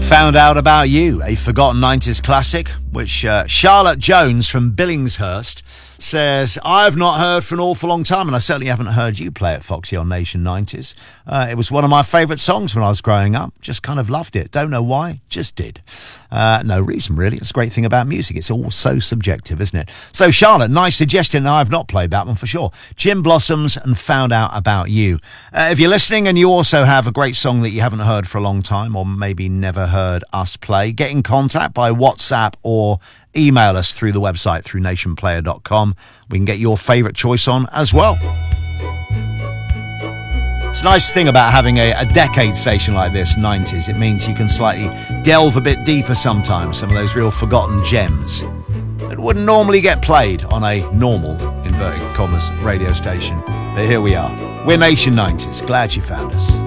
Found Out About You, a forgotten 90s classic, which Charlotte Jones from Billingshurst says, I've not heard for an awful long time, and I certainly haven't heard you play it, Foxy, on Nation 90s. It was one of my favourite songs when I was growing up. Just kind of loved it. Don't know why, just did. No reason, really. It's a great thing about music. It's all so subjective, isn't it? So, Charlotte, nice suggestion. I've not played that one for sure. Jim Blossoms and Found Out About You. If you're listening and you also have a great song that you haven't heard for a long time, or maybe never heard us play, get in contact by WhatsApp or email us through the website, through nationplayer.com. We can get your favourite choice on as well. It's a nice thing about having a decade station like this, 90s. It means you can slightly delve a bit deeper sometimes, some of those real forgotten gems that wouldn't normally get played on a normal, inverted commas, radio station. But here we are. We're Nation 90s. Glad you found us.